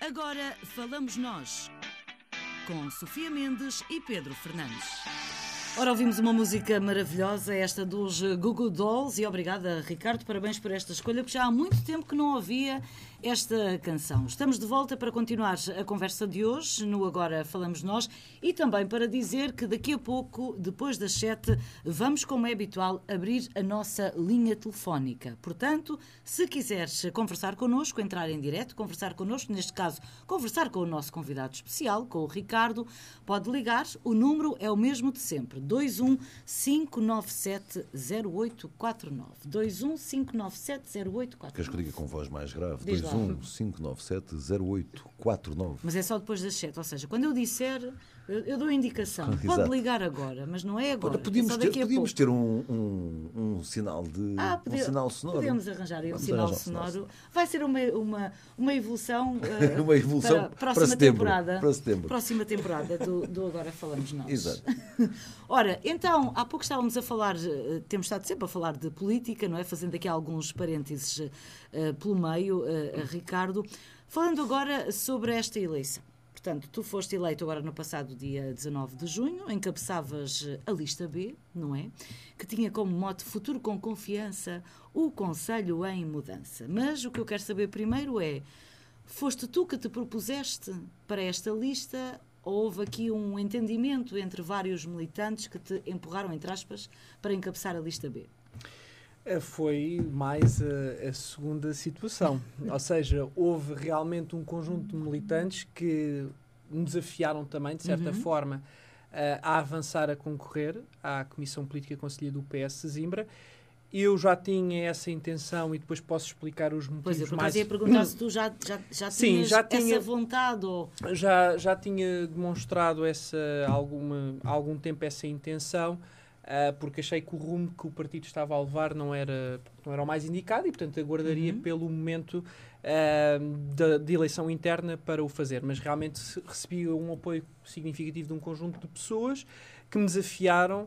Agora falamos nós, com Sofia Mendes e Pedro Fernandes. Ora, ouvimos uma música maravilhosa, esta dos Goo Goo Dolls, e obrigada, Ricardo, parabéns por esta escolha, porque já há muito tempo que não ouvia esta canção. Estamos de volta para continuar a conversa de hoje, no Agora Falamos Nós, e também para dizer que daqui a pouco, depois das 7, vamos, como é habitual, abrir a nossa linha telefónica. Portanto, se quiseres conversar connosco, entrar em direto, conversar connosco, neste caso, conversar com o nosso convidado especial, com o Ricardo, pode ligar, o número é o mesmo de sempre. 215970849. 215970849. Queres que eu diga com voz mais grave? 215970849. Mas é só depois das 7, ou seja, quando eu disser, eu dou a indicação. Exato. Pode ligar agora, mas não é agora. Podíamos ter um sinal um sinal sonoro. Podemos arranjar um sinal sonoro. Vai ser uma evolução, uma evolução para a próxima temporada. Para setembro. Próxima temporada do Agora Falamos Nós. Exato. Ora, então, há pouco estávamos a falar, temos estado sempre a falar de política, não é? Fazendo aqui alguns parênteses pelo meio, Ricardo. Falando agora sobre esta eleição. Portanto, tu foste eleito agora no passado dia 19 de junho, encabeçavas a lista B, não é? Que tinha como mote Futuro com Confiança, o Conselho em Mudança. Mas o que eu quero saber primeiro é, foste tu que te propuseste para esta lista ou houve aqui um entendimento entre vários militantes que te empurraram, entre aspas, para encabeçar a lista B? Foi mais a segunda situação. Ou seja, houve realmente um conjunto de militantes que me desafiaram também, de certa forma, a avançar a concorrer à Comissão Política Conselhia do PS de Zimbra. Eu já tinha essa intenção e depois posso explicar os motivos. Pois é, por mais... ia perguntar se tu já tinhas essa vontade ou... Já tinha demonstrado algum tempo essa intenção, porque achei que o rumo que o partido estava a levar não era o mais indicado e, portanto, aguardaria pelo momento de eleição interna para o fazer. Mas realmente recebi um apoio significativo de um conjunto de pessoas que me desafiaram,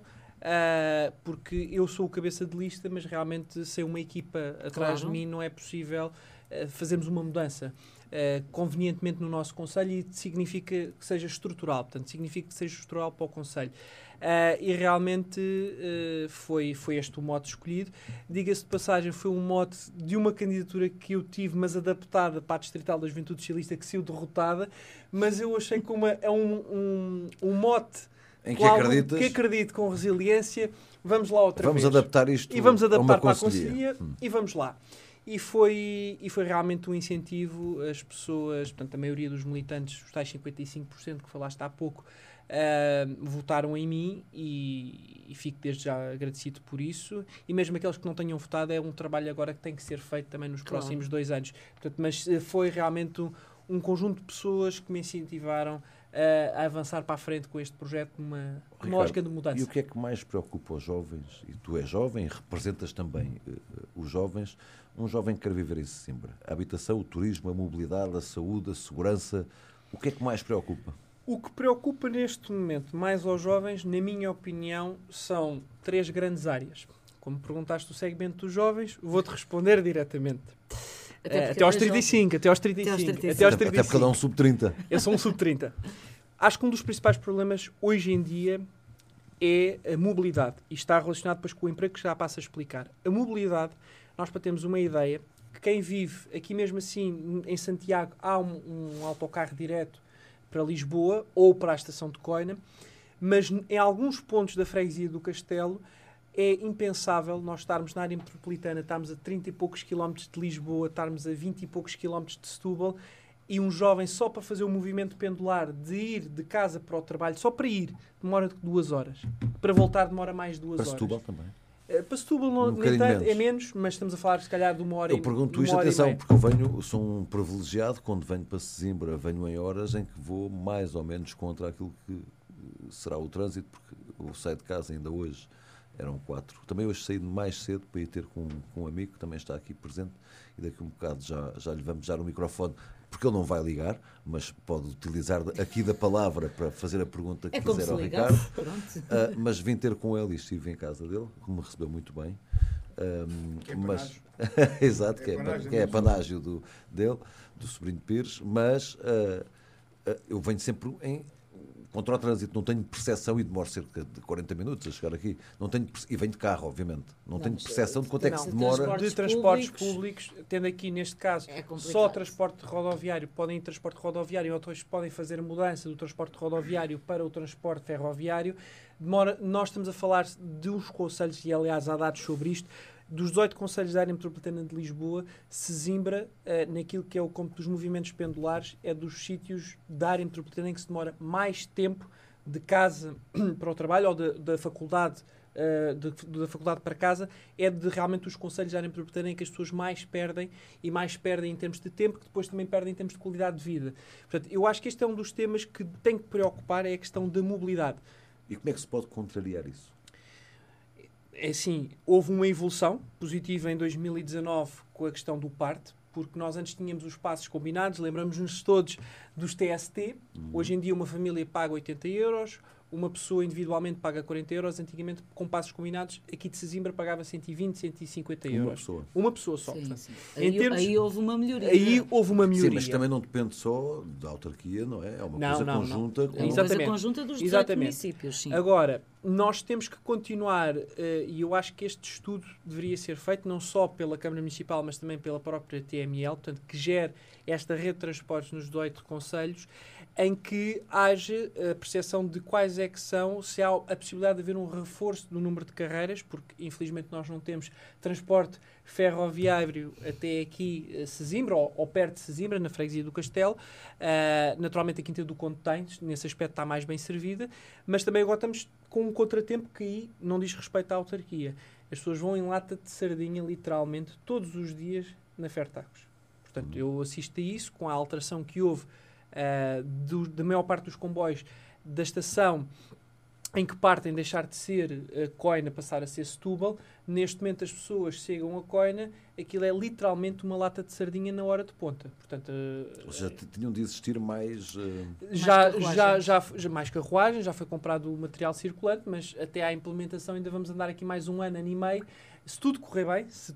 porque eu sou o cabeça de lista, mas realmente sem uma equipa atrás de mim não é possível fazermos uma mudança convenientemente no nosso Conselho, e significa que seja estrutural, portanto significa que seja estrutural para o Conselho. E realmente foi este o mote escolhido. Diga-se de passagem, foi um mote de uma candidatura que eu tive, mas adaptada para a Distrital da Juventude Socialista, que saiu derrotada, mas eu achei que é um mote em que acredito com resiliência. Vamos lá outra vez. Vamos adaptar isto e vamos adaptar para a conselhia. Conselhia e vamos lá. E foi realmente um incentivo. As pessoas, portanto, a maioria dos militantes, os tais 55% que falaste há pouco, votaram em mim e fico desde já agradecido por isso. E mesmo aqueles que não tenham votado, é um trabalho agora que tem que ser feito também nos próximos 2 anos. Portanto, mas foi realmente um conjunto de pessoas que me incentivaram a avançar para a frente com este projeto numa lógica de mudança. E o que é que mais preocupa os jovens? E tu és jovem, representas também os jovens. Um jovem que quer viver em Sesimbra. A habitação, o turismo, a mobilidade, a saúde, a segurança. O que é que mais preocupa? O que preocupa neste momento mais aos jovens, na minha opinião, são 3 grandes áreas. Como perguntaste o segmento dos jovens, vou-te responder diretamente. Até aos 35. Até porque ele é um sub-30. Eu sou um sub-30. Acho que um dos principais problemas hoje em dia é a mobilidade. E está relacionado depois com o emprego, que já passo a explicar. A mobilidade, nós para termos uma ideia, que quem vive aqui mesmo assim, em Santiago, há um autocarro direto para Lisboa ou para a estação de Coina, mas em alguns pontos da freguesia do Castelo é impensável nós estarmos na área metropolitana, estarmos a 30 e poucos quilómetros de Lisboa, estarmos a 20 e poucos quilómetros de Setúbal, e um jovem só para fazer o movimento pendular de ir de casa para o trabalho, só para ir, demora 2 horas. Para voltar demora mais 2 horas. Para Setúbal também? Para Setúbal é menos, mas estamos a falar se calhar de 1 hora e meia. Eu pergunto isto, atenção, porque eu sou um privilegiado, quando venho para Sesimbra, venho em horas em que vou mais ou menos contra aquilo que será o trânsito, porque eu saio de casa ainda hoje, eram 4. Também hoje saí mais cedo para ir ter com um amigo que também está aqui presente, e daqui a um bocado já lhe vamos dar o microfone, porque ele não vai ligar, mas pode utilizar aqui da palavra para fazer a pergunta que quiser ao Ricardo. Mas vim ter com ele e estive em casa dele, que me recebeu muito bem. Que é mas panágio. exato, É que panágio é mesmo. panágio dele, do sobrinho de Pires, mas eu venho sempre contra o trânsito, não tenho percepção e demoro cerca de 40 minutos a chegar aqui. Não tenho, e venho de carro, obviamente. Não tenho mas, percepção de quanto é que não, se demora. transporte- De transportes públicos, públicos, tendo aqui neste caso é complicado. só transporte rodoviário, podem ir transporte rodoviário, outros podem fazer a mudança do transporte rodoviário para o transporte ferroviário. Nós estamos a falar de uns concelhos, e aliás há dados sobre isto, dos 18 concelhos da área metropolitana de Lisboa, Sesimbra, naquilo que é o cômputo dos movimentos pendulares, é dos sítios da área metropolitana em que se demora mais tempo de casa para o trabalho ou da faculdade da faculdade para casa, é de realmente os concelhos da área metropolitana em que as pessoas mais perdem e mais perdem em termos de tempo, que depois também perdem em termos de qualidade de vida. Portanto, eu acho que este é um dos temas que tem que preocupar, é a questão da mobilidade. E como é que se pode contrariar isso? É assim, houve uma evolução positiva em 2019 com a questão do PARTE, porque nós antes tínhamos os passos combinados, lembramos-nos todos dos TST. Hoje em dia uma família paga 80 euros, uma pessoa individualmente paga 40 euros, antigamente com passos combinados, aqui de Sesimbra pagava 120, 150 euros. Uma pessoa. Uma pessoa só. Sim, portanto. sim. Em termos- Aí houve uma melhoria. Aí houve uma melhoria. Sim, mas também não depende só da autarquia, não é? É uma Não, coisa não, conjunta. não. É uma Com... coisa Exatamente. conjunta dos 18 Exatamente. municípios, sim. Agora, nós temos que continuar, e eu acho que este estudo deveria ser feito não só pela Câmara Municipal, mas também pela própria TML, portanto, que gere esta rede de transportes nos 18 concelhos, em que haja a percepção de quais é que são, se há a possibilidade de haver um reforço do número de carreiras, porque infelizmente nós não temos transporte ferroviário até aqui Sesimbra, ou perto de Sesimbra, na freguesia do Castelo. Naturalmente a Quinta do Conde tem, nesse aspecto está mais bem servida, mas também agora estamos com um contratempo que aí não diz respeito à autarquia. As pessoas vão em lata de sardinha, literalmente, todos os dias na Fertagos. Portanto, eu assisto a isso, com a alteração que houve da maior parte dos comboios da estação em que partem deixar de ser Coina, passar a ser Setúbal. Neste momento as pessoas chegam a Coina, aquilo é literalmente uma lata de sardinha na hora de ponta. Portanto, Ou seja, tinham de existir mais... já mais carruagens, já foi comprado o material circulante, mas até à implementação ainda vamos andar aqui mais um ano e meio, se tudo correr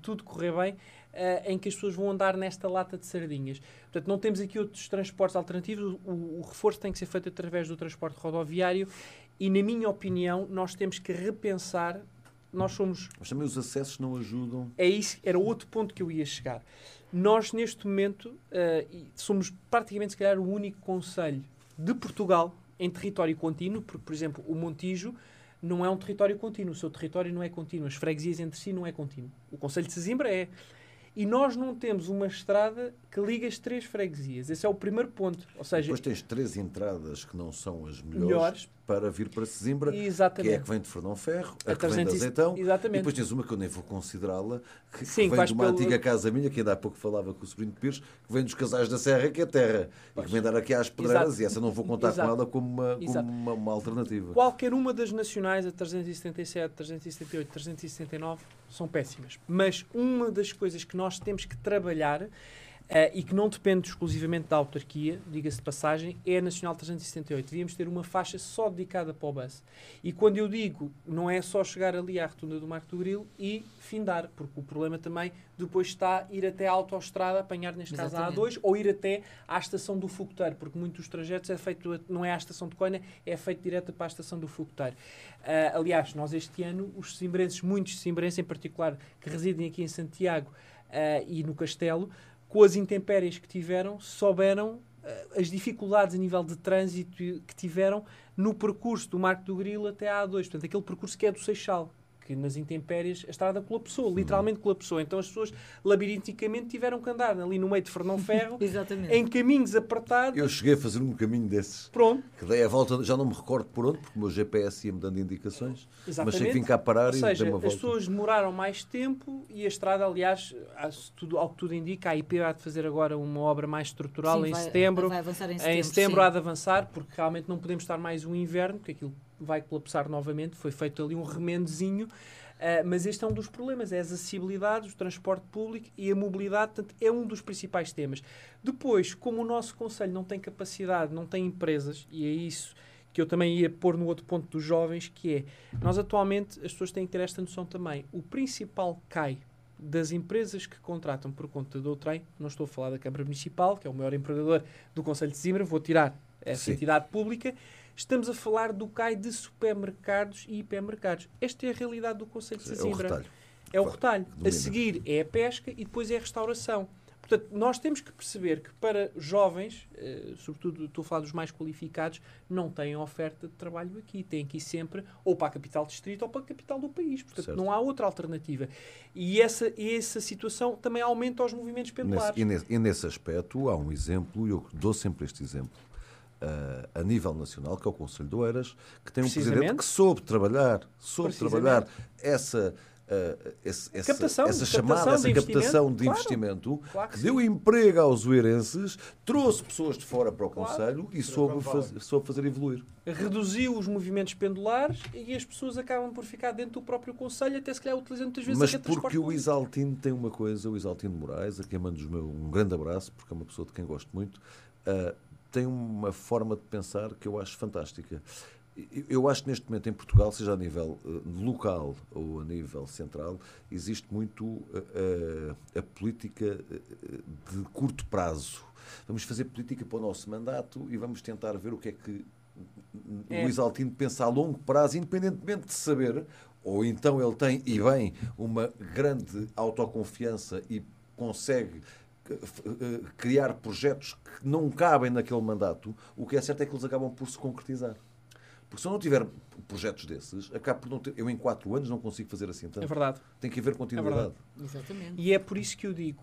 bem, em que as pessoas vão andar nesta lata de sardinhas. Portanto, não temos aqui outros transportes alternativos, o reforço tem que ser feito através do transporte rodoviário e, na minha opinião, nós temos que repensar. Nós somos... Mas também os acessos não ajudam. É isso, era outro ponto que eu ia chegar. Nós, neste momento, somos praticamente, se calhar, o único concelho de Portugal em território contínuo, porque, por exemplo, o Montijo não é um território contínuo, o seu território não é contínuo, as freguesias entre si não é contínuo. O concelho de Sesimbra é. E nós não temos uma estrada que liga as 3 freguesias. Esse é o primeiro ponto. Ou seja, Depois tens 3 entradas que não são as melhores para vir para Sesimbra, exatamente, que é a que vem de Fernão Ferro, a que vem de 300 Azeitão, exatamente. e depois tens uma que eu nem vou considerá-la, que Sim, vem vais de uma pelo- antiga casa minha, que ainda há pouco falava com o sobrinho de Pires, que vem dos Casais da Serra, que é terra, e que vem dar aqui às pedreiras, Exato. e essa não vou contar Exato. com ela como Exato. uma alternativa. Qualquer uma das nacionais, a 377, 378, 379, são péssimas. Mas uma das coisas que nós temos que trabalhar, e que não depende exclusivamente da autarquia, diga-se de passagem, é a Nacional 378. Devíamos ter uma faixa só dedicada para o bus. E quando eu digo, não é só chegar ali à rotunda do Marco do Grilo e findar, porque o problema também depois está ir até à autoestrada, apanhar neste caso a Exatamente. A2, ou ir até à estação do Fogoteiro, porque muitos dos trajetos é feito, não é à estação de Coina, é feito direto para a estação do Fogoteiro. Aliás, nós este ano, os sesimbrenses, muitos sesimbrenses em particular, que residem aqui em Santiago e no Castelo, com as intempéries que tiveram, souberam as dificuldades a nível de trânsito que tiveram no percurso do Marco do Grilo até à A2. Portanto, aquele percurso que é do Seixal, que nas intempéries a estrada colapsou, literalmente colapsou. Então as pessoas labirinticamente tiveram que andar ali no meio de Fernão Ferro, Exatamente. em caminhos apertados. Eu cheguei a fazer um caminho desses, Pronto. que dei a volta, já não me recordo por onde, porque o meu GPS ia-me dando indicações, Exatamente. mas sei que vim cá parar Ou e seja, dei uma as volta. pessoas demoraram mais tempo e a estrada, aliás, ao que tudo indica, a IP há de fazer agora uma obra mais estrutural Sim, em vai- setembro. vai avançar em Em setembro, setembro sim. há de avançar, porque realmente não podemos estar mais um inverno, porque aquilo vai colapsar novamente. Foi feito ali um remendozinho. Mas este é um dos problemas, é as acessibilidades, o transporte público e a mobilidade, portanto, é um dos principais temas. Depois, como o nosso concelho não tem capacidade, não tem empresas, e é isso que eu também ia pôr no outro ponto dos jovens, que é, nós atualmente, as pessoas têm que ter esta noção também, o principal CAI das empresas que contratam por conta do trem, não estou a falar da Câmara Municipal, que é o maior empregador do Conselho de Sesimbra, vou tirar essa entidade pública, estamos a falar do CAI de supermercados e hipermercados. Esta é a realidade do Conselho de Sesimbra. É o retalho. A seguir é a pesca e depois é a restauração. Portanto, nós temos que perceber que para jovens, sobretudo estou a falar dos mais qualificados, não têm oferta de trabalho aqui. Têm que ir sempre ou para a capital distrito ou para a capital do país. Portanto, certo. Não há outra alternativa. E essa situação também aumenta os movimentos pendulares. E nesse aspecto há um exemplo, e eu dou sempre este exemplo, a nível nacional, que é o Conselho de Oeiras, que tem um presidente que soube trabalhar essa captação de investimento, que deu emprego aos oeirenses, trouxe pessoas de fora para o Conselho e soube fazer evoluir. Reduziu os movimentos pendulares e as pessoas acabam por ficar dentro do próprio Conselho, até se calhar utilizando muitas vezes mas porque o Isaltino tem uma coisa, o Isaltino Moraes, a quem mando um grande abraço, porque é uma pessoa de quem gosto muito, tem uma forma de pensar que eu acho fantástica. Eu acho que neste momento em Portugal, seja a nível local ou a nível central, existe muito a política de curto prazo. Vamos fazer política para o nosso mandato e vamos tentar ver o que é que o Isaltino pensa a longo prazo, independentemente de saber, ou então ele tem, e bem, uma grande autoconfiança e consegue criar projetos que não cabem naquele mandato. O que é certo é que eles acabam por se concretizar. Porque se eu não tiver projetos desses, acabo por não ter... Eu em 4 anos não consigo fazer assim tanto. É verdade. Tem que haver continuidade. É exatamente. E é por isso que eu digo,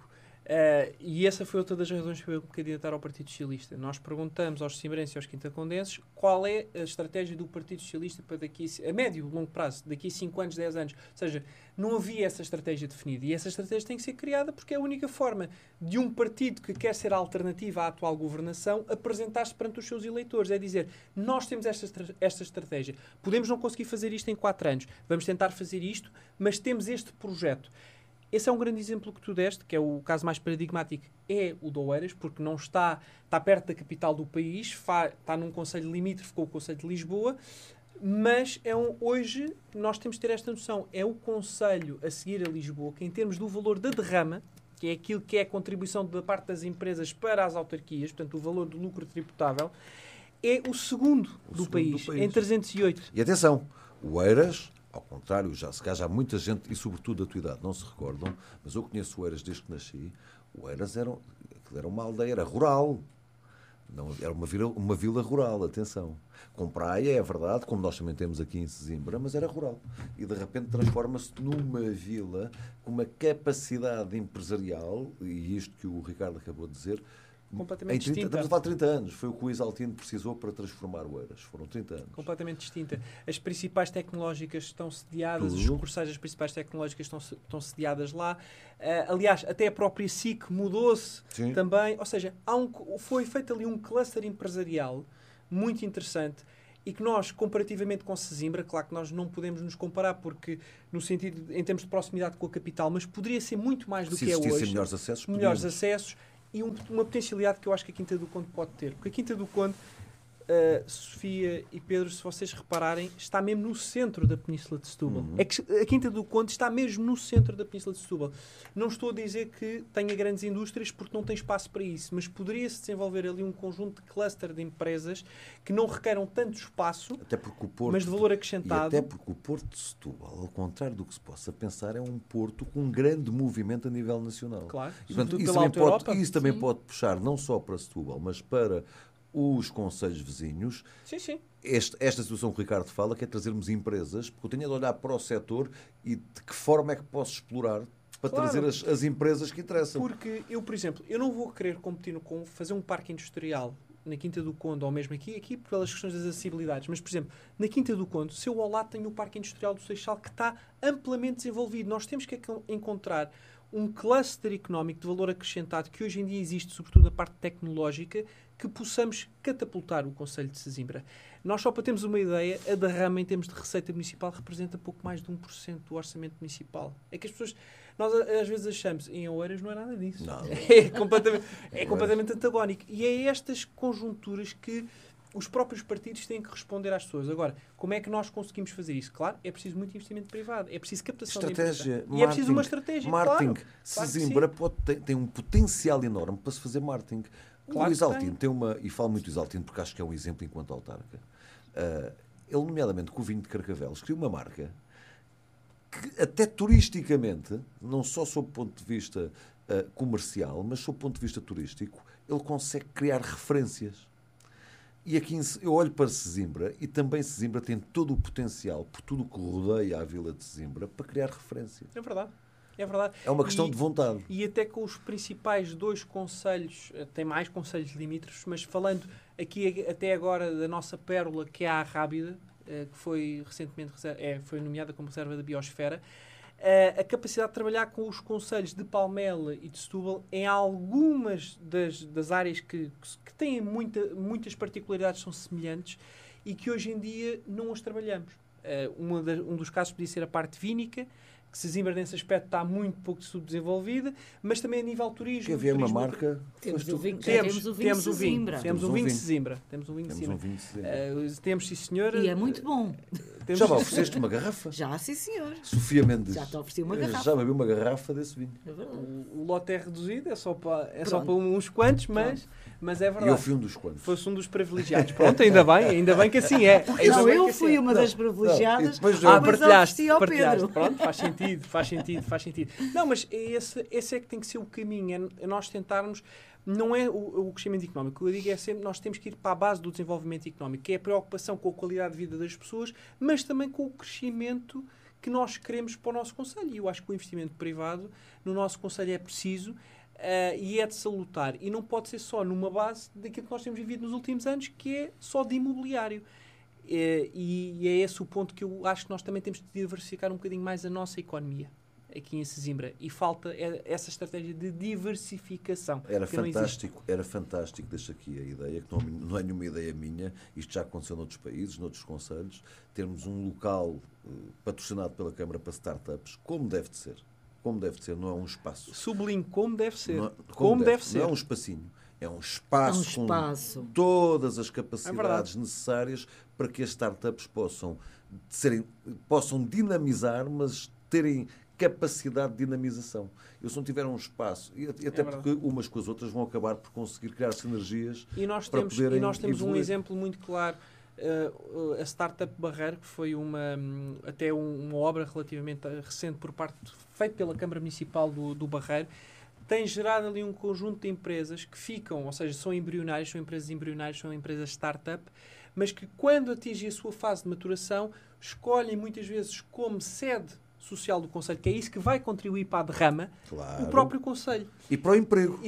e essa foi outra das razões para eu me candidatar ao Partido Socialista. Nós perguntamos aos simbrenses e aos quintacondenses qual é a estratégia do Partido Socialista para daqui a médio, longo prazo, daqui a 5 anos, 10 anos. Ou seja, não havia essa estratégia definida. E essa estratégia tem que ser criada porque é a única forma de um partido que quer ser alternativa à atual governação apresentar-se perante os seus eleitores. É dizer, nós temos esta estratégia. Podemos não conseguir fazer isto em 4 anos. Vamos tentar fazer isto, mas temos este projeto. Esse é um grande exemplo que tu deste, que é o caso mais paradigmático, é o de Oeiras, porque não está perto da capital do país, está num concelho limítrofe com o concelho de Lisboa, mas hoje nós temos de ter esta noção. É o concelho a seguir a Lisboa que, em termos do valor da derrama, que é aquilo que é a contribuição da parte das empresas para as autarquias, portanto o valor do lucro tributável, é o segundo do país, em 308. E atenção, o Oeiras... Ao contrário, já há muita gente, e sobretudo da tua idade, não se recordam, mas eu conheço o Oeiras desde que nasci. O Oeiras era uma aldeia, era rural. Não, era uma vila rural, atenção. Com praia, é verdade, como nós também temos aqui em Sesimbra, mas era rural. E de repente transforma-se numa vila com uma capacidade empresarial, e isto que o Ricardo acabou de dizer, completamente distinta. Estamos a falar de 30 anos. Foi o que o Isaltino precisou para transformar o Oeiras. Foram 30 anos. Completamente distinta. As principais tecnológicas estão sediadas, os sucursais das principais tecnológicas estão sediadas lá. Aliás, até a própria SIC mudou-se também. Ou seja, foi feito ali um cluster empresarial muito interessante e que nós, comparativamente com Sesimbra, claro que nós não podemos nos comparar porque, no sentido, em termos de proximidade com a capital, mas poderia ser muito mais do que é hoje. Melhores acessos. E uma potencialidade que eu acho que a Quinta do Conde pode ter. Porque a Quinta do Conde, Sofia e Pedro, se vocês repararem, está mesmo no centro da Península de Setúbal. É que a Quinta do Conde está mesmo no centro da Península de Setúbal. Não estou a dizer que tenha grandes indústrias porque não tem espaço para isso, mas poderia-se desenvolver ali um conjunto de cluster de empresas que não requeram tanto espaço, mas de valor acrescentado. E até porque o Porto de Setúbal, ao contrário do que se possa pensar, é um porto com um grande movimento a nível nacional. Claro. E, portanto, isso também pode puxar não só para Setúbal, mas para os concelhos vizinhos. Sim. Esta situação que o Ricardo fala, que é trazermos empresas, porque eu tenho de olhar para o setor e de que forma é que posso explorar para trazer as empresas que interessam. Porque eu, por exemplo, eu não vou querer competir com fazer um parque industrial na Quinta do Conde, ou mesmo aqui pelas questões das acessibilidades. Mas, por exemplo, na Quinta do Conde, se eu ao lado tenho o Parque Industrial do Seixal, que está amplamente desenvolvido. Nós temos que encontrar um cluster económico de valor acrescentado que hoje em dia existe, sobretudo na parte tecnológica, que possamos catapultar o Concelho de Sesimbra. Nós, só para termos uma ideia, a derrama em termos de receita municipal representa pouco mais de 1% do orçamento municipal. É que as pessoas... Nós às vezes achamos, em Oeiras não é nada disso. Não. É completamente antagónico. E é estas conjunturas que os próprios partidos têm que responder às pessoas. Agora, como é que nós conseguimos fazer isso? Claro, é preciso muito investimento privado, é preciso captação de Estratégia, e é preciso uma estratégia, marketing. claro. Sesimbra tem um potencial enorme para se fazer marketing. Claro O Isaltino tem uma, e falo muito do Isaltino porque acho que é um exemplo enquanto autarca. Ele, nomeadamente com o vinho de Carcavelos, criou uma marca que até turisticamente, não só sob o ponto de vista comercial, mas sob o ponto de vista turístico, ele consegue criar referências. E aqui eu olho para Sesimbra e também Sesimbra tem todo o potencial, por tudo o que rodeia a vila de Sesimbra, para criar referências. É verdade. É verdade. É uma questão de vontade. E até com os principais 2 concelhos, tem mais concelhos limítrofes, mas falando aqui até agora da nossa pérola, que é a Rábida, que foi recentemente foi nomeada como reserva da biosfera, a capacidade de trabalhar com os concelhos de Palmela e de Setúbal em algumas das áreas que têm muitas particularidades, são semelhantes e que hoje em dia não as trabalhamos. Um dos casos podia ser a parte vínica, que Sesimbra nesse aspecto está muito pouco subdesenvolvida, mas também a nível turismo. Que havia uma marca... Temos o vinho de Sesimbra. Temos um vinho de Sesimbra. Temos, sim, senhora. E é muito bom. Já me ofereceste uma garrafa? Já, sim, senhor. Sofia Mendes. Já te ofereci uma garrafa. Já bebi uma garrafa desse vinho. É verdade. O lote é reduzido, é só para uns quantos, mas é verdade. Eu fui um dos quantos. Fosse um dos privilegiados. Pronto, ainda bem que assim é. Não, eu fui uma das privilegiadas. Partilhaste. Pedro. Pronto, faz sentido. Não, mas esse é que tem que ser o caminho. É nós tentarmos... Não é o crescimento económico. O que eu digo é sempre nós temos que ir para a base do desenvolvimento económico, que é a preocupação com a qualidade de vida das pessoas, mas também com o crescimento que nós queremos para o nosso concelho. E eu acho que o investimento privado no nosso concelho é preciso e é de salutar. E não pode ser só numa base daquilo que nós temos vivido nos últimos anos, que é só de imobiliário. E é esse o ponto que eu acho que nós também temos de diversificar um bocadinho mais a nossa economia aqui em Sesimbra, e falta essa estratégia de diversificação. Era fantástico, deixo aqui a ideia, que não é nenhuma ideia minha, isto já aconteceu noutros países, noutros concelhos, termos um local patrocinado pela Câmara para startups, como deve de ser, não é um espaço. Sublinho, como deve ser. Como deve ser. Não é um espacinho, é um espaço, com todas as capacidades necessárias para que as startups possam dinamizar, mas terem capacidade de dinamização. Eu, se não tiver um espaço, e até porque umas com as outras vão acabar por conseguir criar sinergias para poderem evoluir. Um exemplo muito claro, a Startup Barreiro, que foi uma obra relativamente recente feita pela Câmara Municipal do Barreiro, tem gerado ali um conjunto de empresas que ficam, ou seja, são empresas embrionárias, são empresas startup, mas que quando atingem a sua fase de maturação, escolhem muitas vezes como sede social do Conselho, que é isso que vai contribuir para a derrama, o próprio Conselho. E para o emprego.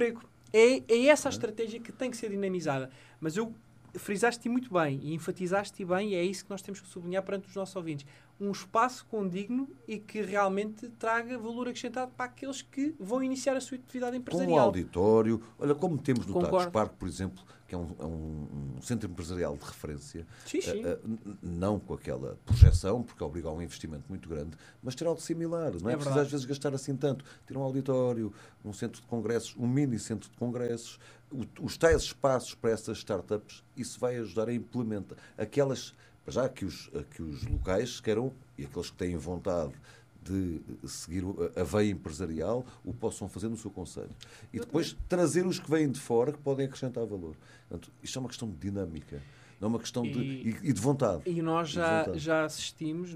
É essa a estratégia que tem que ser dinamizada. Mas frisaste muito bem e enfatizaste bem, e é isso que nós temos que sublinhar perante os nossos ouvintes. Um espaço condigno e que realmente traga valor acrescentado para aqueles que vão iniciar a sua atividade empresarial. Com um auditório, olha, como temos no Tagus Parque, por exemplo, que é um centro empresarial de referência, sim. Não com aquela projeção, porque obriga a um investimento muito grande, mas ter algo similar. Não é preciso às vezes gastar assim tanto. Ter um auditório, um centro de congressos, um mini centro de congressos, os tais espaços para essas startups, isso vai ajudar a implementar aquelas, já que os locais queiram, e aqueles que têm vontade de seguir a veia empresarial, o possam fazer no seu concelho. E depois trazer os que vêm de fora, que podem acrescentar valor. Portanto, isto é uma questão de dinâmica, não é uma questão de vontade. E nós já assistimos,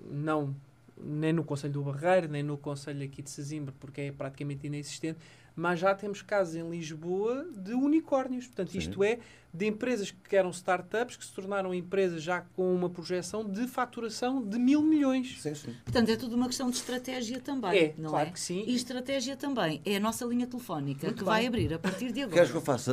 nem no Concelho do Barreiro, nem no Concelho aqui de Sesimbra, porque é praticamente inexistente, mas já temos casos em Lisboa de unicórnios. Portanto, isto é, de empresas que eram startups, que se tornaram empresas já com uma projeção de faturação de 1.000 milhões. Sim. Portanto, é tudo uma questão de estratégia também, não claro é? Que sim. E estratégia também é a nossa linha telefónica, que vai abrir a partir de agora. Queres que eu faça?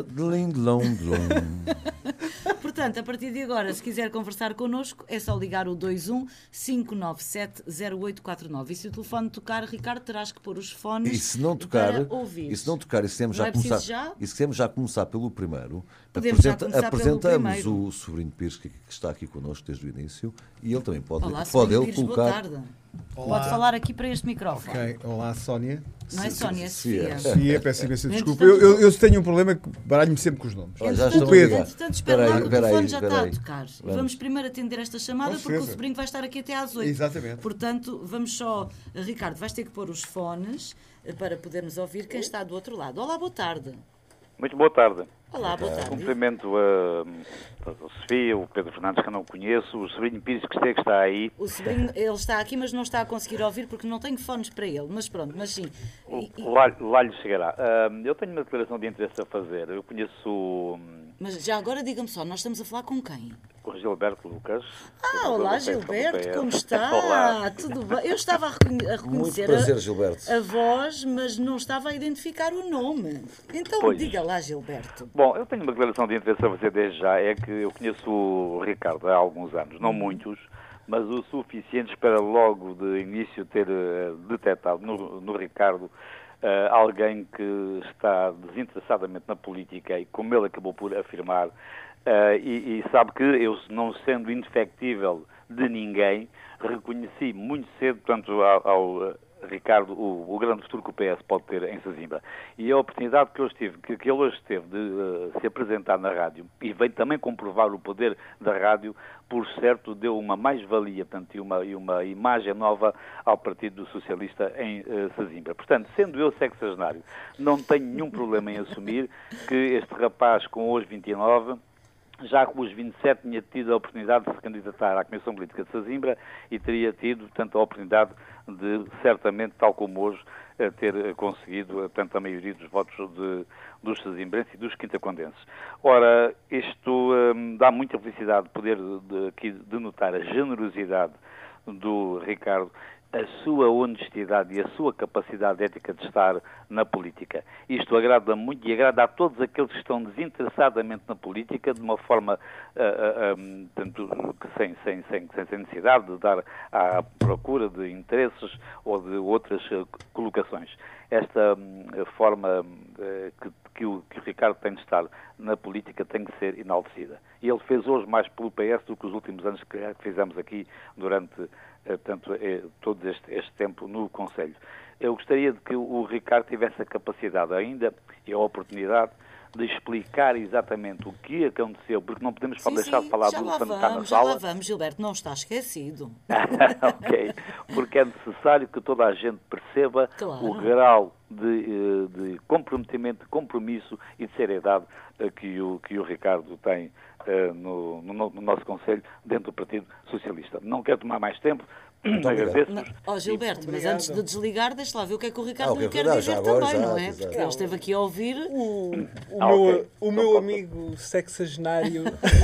Portanto, a partir de agora, se quiser conversar connosco, é só ligar o 21 597 0849. E se o telefone tocar, Ricardo, terás que pôr os fones para ouvir. E se não tocar, e se queremos já começar pelo primeiro, apresentamos o sobrinho Pires, que está aqui connosco desde o início, e ele também pode Olá, ele Pires, colocar. boa tarde. Olá. Pode falar aqui para este microfone. Ok, olá Sónia. Não é Sónia, é Sofia. Sofia, peço imensa desculpa. Eu tenho um problema que baralho-me sempre com os nomes. Olha, já O estou a Pedro. ligar. Portanto, espera lá que o Espera aí, telefone já espera está a aí. tocar. E vamos primeiro atender esta chamada Com porque o certeza. sobrinho vai estar aqui até às 8. Exatamente. Portanto, vamos só... Ricardo, vais ter que pôr os fones para podermos ouvir quem está do outro lado. Olá, boa tarde. Muito boa tarde. Olá, boa tarde. Cumprimento a Sofia, o Pedro Fernandes, que eu não conheço, o sobrinho Pires, que sei que está aí. O sobrinho, ele está aqui, mas não está a conseguir ouvir porque não tenho fones para ele. Mas pronto, mas sim. Lá lhe chegará. Eu tenho uma declaração de interesse a fazer. Eu conheço Mas já agora diga-me só, nós estamos a falar com quem? o Gilberto Lucas. Olá, Gilberto, como está? Olá. Tudo bem? Eu estava a Muito reconhecer prazer, Gilberto. a voz, mas não estava a identificar o nome. Então, Pois. diga lá, Gilberto. Bom, eu tenho uma declaração de interesse a fazer desde já. É que eu conheço o Ricardo há alguns anos, não muitos, mas o suficientes para logo de início ter detectado no Ricardo alguém que está desinteressadamente na política e, como ele acabou por afirmar, e sabe que eu, não sendo indefectível de ninguém, reconheci muito cedo, portanto, ao Ricardo, o grande futuro que o PS pode ter em Sesimbra. E a oportunidade que ele hoje teve de se apresentar na rádio, e veio também comprovar o poder da rádio, por certo, deu uma mais-valia, portanto, e uma imagem nova ao Partido Socialista em Sesimbra. Portanto, sendo eu sexagenário, não tenho nenhum problema em assumir que este rapaz, com hoje 29, já com os 27 tinha tido a oportunidade de se candidatar à Comissão Política de Sesimbra e teria tido, portanto, a oportunidade de, certamente, tal como hoje, ter conseguido, tanto a maioria dos votos dos sesimbrenses e dos quintacondenses. Ora, isto dá muita felicidade poder aqui denotar a generosidade do Ricardo, a sua honestidade e a sua capacidade ética de estar na política. Isto agrada muito e agrada a todos aqueles que estão desinteressadamente na política, de uma forma sem necessidade de dar à procura de interesses ou de outras colocações. Esta forma que o Ricardo tem de estar na política tem que ser enaltecida. E ele fez hoje mais pelo PS do que os últimos anos que fizemos aqui durante todo este tempo no Conselho. Eu gostaria de que o Ricardo tivesse a capacidade ainda e a oportunidade de explicar exatamente o que aconteceu, porque não podemos deixar de falar do elefante que está na Já lá sala. vamos, Gilberto, não está esquecido. Ok, porque é necessário que toda a gente perceba Claro. o grau de comprometimento, de compromisso e de seriedade que o Ricardo tem no nosso Conselho, dentro do Partido Socialista. Não quero tomar mais tempo, agradeço-vos. Gilberto, mas antes de desligar, deixa lá ver o que é que o Ricardo o que lhe é que quer dá, dizer já agora, também, já, não é? exato. Porque ele esteve aqui a ouvir. O meu amigo sexagenário.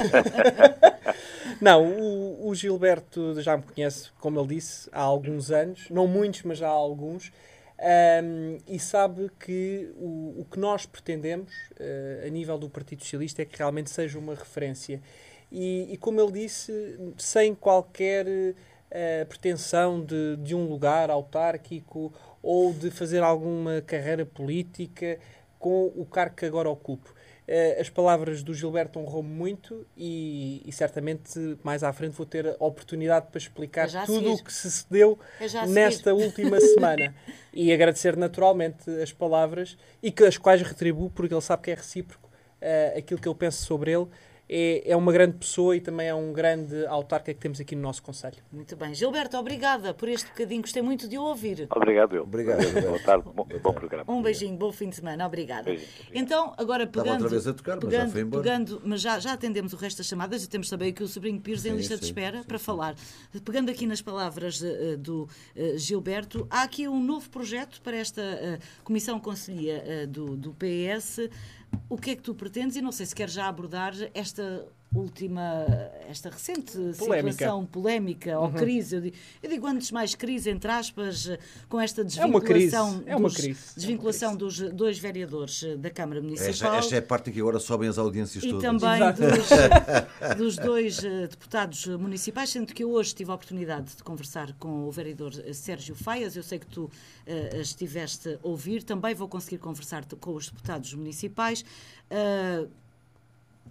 Não, o Gilberto já me conhece, como ele disse, há alguns anos, não muitos, mas já há alguns, e sabe que o que nós pretendemos a nível do Partido Socialista é que realmente seja uma referência. E como ele disse, sem qualquer pretensão de um lugar autárquico ou de fazer alguma carreira política com o cargo que agora ocupo. As palavras do Gilberto honram-me muito e certamente mais à frente vou ter a oportunidade para explicar tudo o que se deu nesta última semana. E agradecer naturalmente as palavras e que as quais retribuo, porque ele sabe que é recíproco aquilo que eu penso sobre ele. É uma grande pessoa e também é um grande autarca que temos aqui no nosso Conselho. Muito bem. Gilberto, obrigada por este bocadinho. Gostei muito de o ouvir. Obrigado, eu. Obrigado. Boa tarde, bom programa. Um beijinho, bom fim de semana. Obrigada. Beijinho. Então, agora Estava pegando... outra vez a tocar, mas já foi embora. Mas já atendemos o resto das chamadas e temos também aqui o sobrinho Pires em lista de espera para falar. Pegando aqui nas palavras do Gilberto, há aqui um novo projeto para esta Comissão Conselhia do PS. O que é que tu pretendes? E não sei se queres já abordar esta recente situação polémica ou crise. Eu digo antes mais crise, entre aspas, com esta desvinculação dos dois vereadores da Câmara Municipal. Esta é a parte em que agora sobem as audiências todas. E também dos dois deputados municipais, sendo que eu hoje tive a oportunidade de conversar com o vereador Sérgio Faias. Eu sei que tu estiveste a ouvir. Também vou conseguir conversar com os deputados municipais.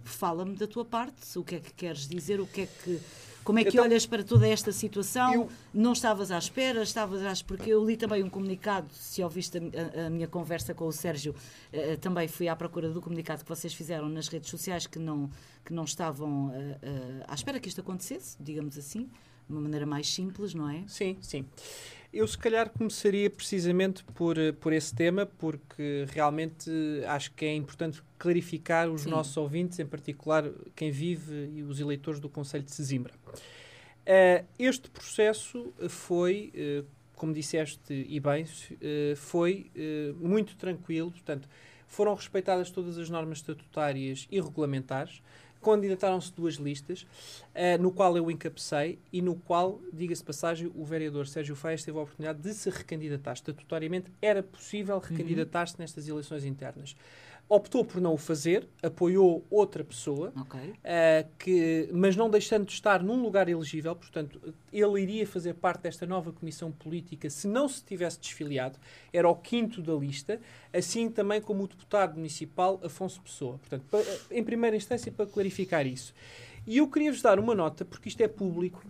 Fala-me da tua parte, o que é que queres dizer, como é que olhas para toda esta situação? Não estavas à espera, porque eu li também um comunicado, se ouviste a minha conversa com o Sérgio, também fui à procura do comunicado que vocês fizeram nas redes sociais, que não estavam à espera que isto acontecesse, digamos assim, de uma maneira mais simples, não é? Sim. Eu se calhar começaria precisamente por esse tema, porque realmente acho que é importante clarificar os nossos ouvintes, em particular quem vive e os eleitores do concelho de Sesimbra. Este processo foi, como disseste e bem, foi muito tranquilo, portanto, foram respeitadas todas as normas estatutárias e regulamentares. Candidataram-se 2 listas, no qual eu encabecei e no qual, diga-se de passagem, o vereador Sérgio Faias teve a oportunidade de se recandidatar. Estatutariamente era possível recandidatar-se nestas eleições internas. Optou por não o fazer, apoiou outra pessoa, mas não deixando de estar num lugar elegível, portanto, ele iria fazer parte desta nova comissão política se não se tivesse desfiliado, era o 5º da lista, assim também como o deputado municipal Afonso Pessoa. Portanto, em primeira instância, para clarificar isso. E eu queria-vos dar uma nota, porque isto é público.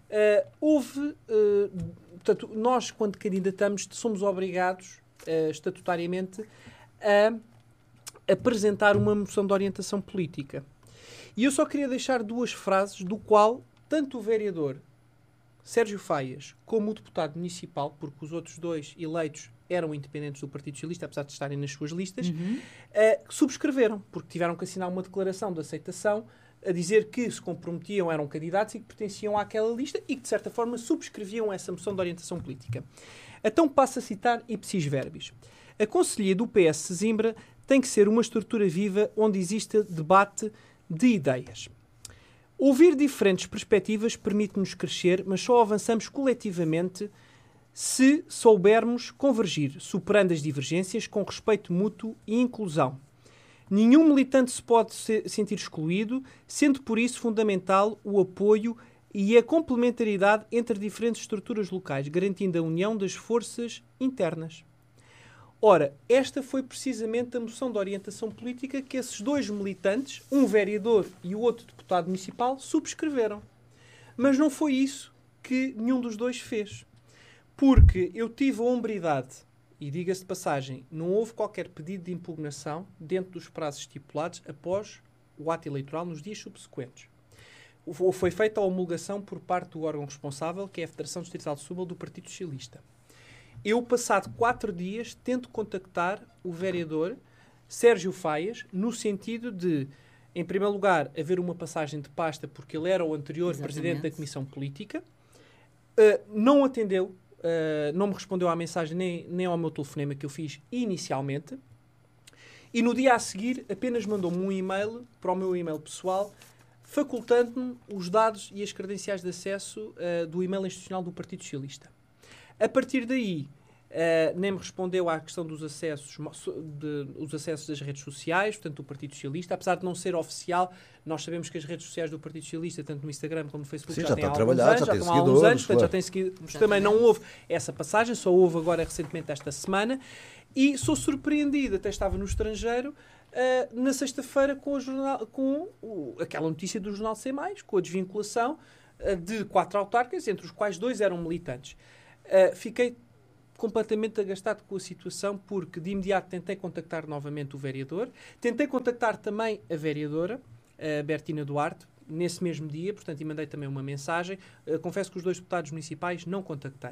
Portanto, nós, quando candidatamos, somos obrigados, estatutariamente, a apresentar uma moção de orientação política. E eu só queria deixar 2 frases do qual tanto o vereador Sérgio Faias como o deputado municipal, porque os outros 2 eleitos eram independentes do Partido Socialista, apesar de estarem nas suas listas, subscreveram, porque tiveram que assinar uma declaração de aceitação a dizer que se comprometiam, eram candidatos e que pertenciam àquela lista e que, de certa forma, subscreviam essa moção de orientação política. Então passo a citar ipsis verbis. A Conselhia do PS Sesimbra tem que ser uma estrutura viva onde exista debate de ideias. Ouvir diferentes perspectivas permite-nos crescer, mas só avançamos coletivamente se soubermos convergir, superando as divergências com respeito mútuo e inclusão. Nenhum militante se pode sentir excluído, sendo por isso fundamental o apoio e a complementaridade entre diferentes estruturas locais, garantindo a união das forças internas. Ora, esta foi precisamente a moção de orientação política que esses 2 militantes, um vereador e o outro deputado municipal, subscreveram. Mas não foi isso que nenhum dos 2 fez. Porque eu tive a hombridade, e diga-se de passagem, não houve qualquer pedido de impugnação dentro dos prazos estipulados após o ato eleitoral nos dias subsequentes. Foi feita a homologação por parte do órgão responsável, que é a Federação Distrital de Setúbal do Partido Socialista. Eu, passado 4 dias, tento contactar o vereador Sérgio Faias, no sentido de, em primeiro lugar, haver uma passagem de pasta, porque ele era o anterior presidente da Comissão Política. Não atendeu, não me respondeu à mensagem nem ao meu telefonema que eu fiz inicialmente. E no dia a seguir, apenas mandou-me um e-mail para o meu e-mail pessoal, facultando-me os dados e as credenciais de acesso do e-mail institucional do Partido Socialista. A partir daí, nem me respondeu à questão dos acessos, os acessos das redes sociais, portanto, do Partido Socialista. Apesar de não ser oficial, nós sabemos que as redes sociais do Partido Socialista, tanto no Instagram como no Facebook, já têm há alguns anos, já estão há alguns anos, portanto, já têm seguidores. Também não houve essa passagem, só houve agora recentemente esta semana. E sou surpreendido, até estava no estrangeiro, na sexta-feira com aquela notícia do Jornal C+, com a desvinculação de 4 autarcas, entre os quais 2 eram militantes. Fiquei completamente agastado com a situação, porque de imediato tentei contactar novamente o vereador, tentei contactar também a vereadora, a Bertina Duarte, nesse mesmo dia, portanto, e mandei também uma mensagem. Confesso que os 2 deputados municipais não contactei.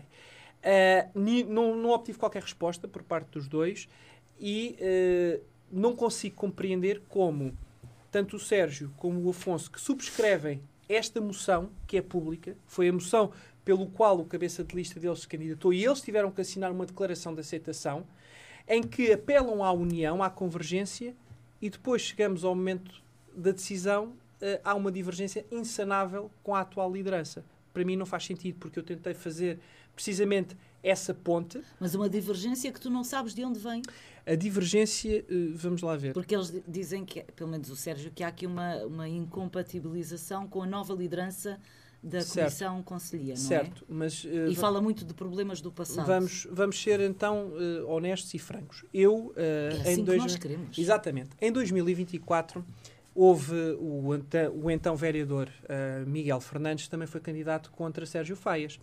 Não obtive qualquer resposta por parte dos 2 e não consigo compreender como tanto o Sérgio como o Afonso, que subscrevem esta moção, que é pública, foi a moção pelo qual o cabeça de lista deles se candidatou, e eles tiveram que assinar uma declaração de aceitação, em que apelam à união, à convergência, e depois chegamos ao momento da decisão, há uma divergência insanável com a atual liderança. Para mim não faz sentido, porque eu tentei fazer precisamente essa ponte. Mas uma divergência que tu não sabes de onde vem. A divergência, vamos lá ver. Porque eles dizem, que, pelo menos o Sérgio, que há aqui uma incompatibilização com a nova liderança da Comissão Conselhia, não certo, é? Mas, e fala muito de problemas do passado. Vamos ser, então, honestos e francos. Eu, é assim que nós queremos. Exatamente. Em 2024, houve o então vereador Miguel Fernandes, também foi candidato contra Sérgio Faias.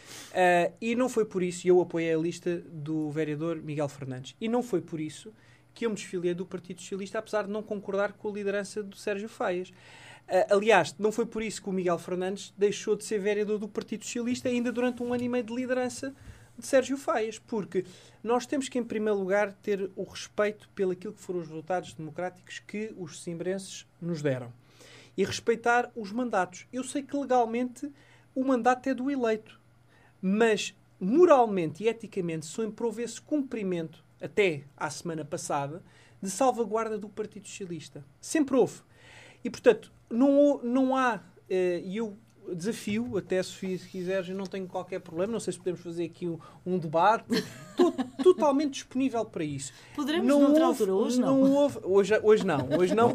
E não foi por isso, e eu apoiei a lista do vereador Miguel Fernandes, e não foi por isso que eu me desfiliei do Partido Socialista, apesar de não concordar com a liderança do Sérgio Faias. Aliás, não foi por isso que o Miguel Fernandes deixou de ser vereador do Partido Socialista ainda durante 1 ano e meio de liderança de Sérgio Faias, porque nós temos que, em primeiro lugar, ter o respeito pelaquilo que foram os resultados democráticos que os simbrenses nos deram. E respeitar os mandatos. Eu sei que legalmente o mandato é do eleito, mas moralmente e eticamente sempre houve esse cumprimento, até à semana passada, de salvaguarda do Partido Socialista. Sempre houve. E, portanto, não há, e eu desafio, até Sofia, se quiseres, eu não tenho qualquer problema, não sei se podemos fazer aqui um debate, estou totalmente disponível para isso. Poderemos noutra altura, hoje não. Hoje não,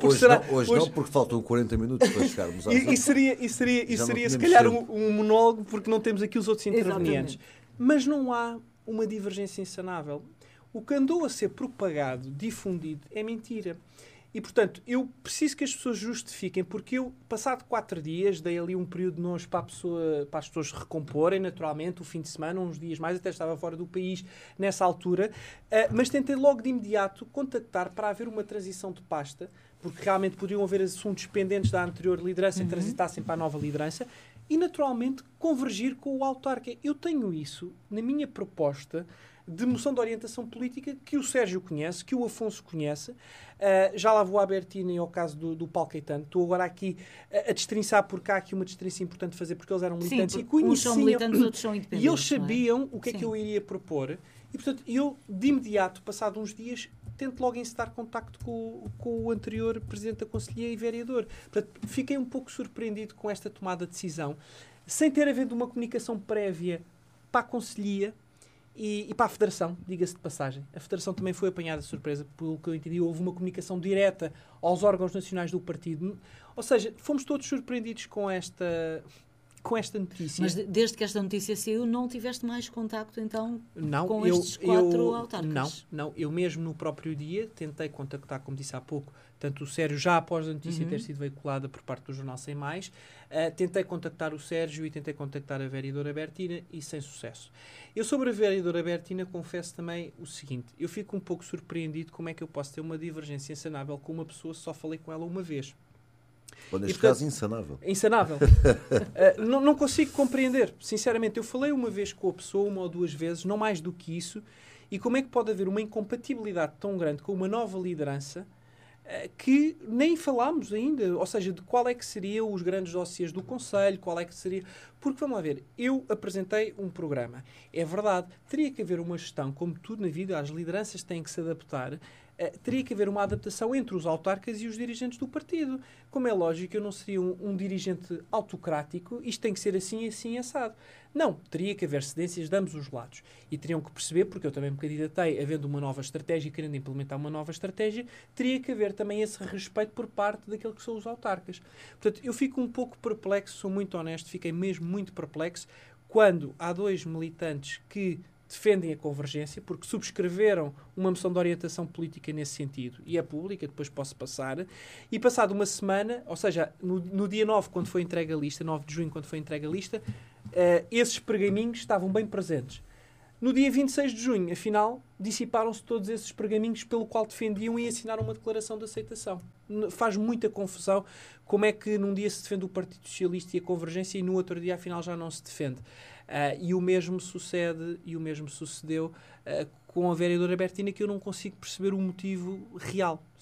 hoje não, porque faltam 40 minutos para chegarmos às E seria se calhar um monólogo, porque não temos aqui os outros intervenientes. Exatamente. Mas não há uma divergência insanável. O que andou a ser propagado, difundido, é mentira. E, portanto, eu preciso que as pessoas justifiquem, porque eu, passado 4 dias, dei ali um período de nós para as pessoas recomporem, naturalmente, o fim de semana, uns dias mais, até estava fora do país nessa altura, mas tentei logo de imediato contactar para haver uma transição de pasta, porque realmente poderiam haver assuntos pendentes da anterior liderança que transitassem para a nova liderança, e, naturalmente, convergir com o autarca. Eu tenho isso na minha proposta de moção de orientação política que o Sérgio conhece, que o Afonso conhece. Já lá vou à Bertina e ao caso do Paulo Caetano. Estou agora aqui a destrinçar, porque há aqui uma destrinça importante de fazer, porque eles eram militantes. Sim, e conheciam, uns são militantes, outros são independentes. E eles sabiam o que é que Sim. eu iria propor. E, portanto, eu, de imediato, passado uns dias, tento logo encetar contacto com o anterior Presidente da Conselhia e vereador. Portanto, fiquei um pouco surpreendido com esta tomada de decisão, sem ter havido uma comunicação prévia para a Conselhia e para a Federação, diga-se de passagem. A Federação também foi apanhada de surpresa, pelo que eu entendi. Houve uma comunicação direta aos órgãos nacionais do partido. Ou seja, fomos todos surpreendidos com esta notícia. Mas desde que esta notícia saiu, não tiveste mais contacto, então, Não, com estes 4 autarcas? Não, eu mesmo no próprio dia tentei contactar, como disse há pouco, tanto o Sérgio, já após a notícia ter sido veiculada por parte do Jornal Sem Mais, tentei contactar o Sérgio e tentei contactar a vereadora Bertina e sem sucesso. Eu, sobre a vereadora Bertina, confesso também o seguinte: eu fico um pouco surpreendido como é que eu posso ter uma divergência insanável com uma pessoa se só falei com ela uma vez. Ou neste caso, insanável. Insanável. Não consigo compreender. Sinceramente, eu falei uma vez com a pessoa, 1 ou 2 vezes, não mais do que isso. E como é que pode haver uma incompatibilidade tão grande com uma nova liderança que nem falámos ainda? Ou seja, de qual é que seriam os grandes dossiês do Conselho, qual é que seria... Porque, vamos lá ver, eu apresentei um programa. É verdade, teria que haver uma gestão, como tudo na vida, as lideranças têm que se adaptar. Teria que haver uma adaptação entre os autarcas e os dirigentes do partido. Como é lógico, eu não seria um dirigente autocrático, isto tem que ser assim, assim, assado. Não, teria que haver cedências de ambos os lados. E teriam que perceber, porque eu também me candidatei, havendo uma nova estratégia e querendo implementar uma nova estratégia, teria que haver também esse respeito por parte daquilo que são os autarcas. Portanto, eu fico um pouco perplexo, sou muito honesto, fiquei mesmo muito perplexo, quando há 2 militantes que defendem a convergência, porque subscreveram uma moção de orientação política nesse sentido, e é pública, depois posso passar, e passado uma semana, ou seja, no dia 9, quando foi entregue a lista, 9 de junho, quando foi entregue a lista, esses pergaminhos estavam bem presentes. No dia 26 de junho, afinal, dissiparam-se todos esses pergaminhos pelo qual defendiam e assinaram uma declaração de aceitação. Faz muita confusão como é que num dia se defende o Partido Socialista e a convergência e no outro dia, afinal, já não se defende. E o mesmo sucedeu com a vereadora Bertina, que eu não consigo perceber o motivo real.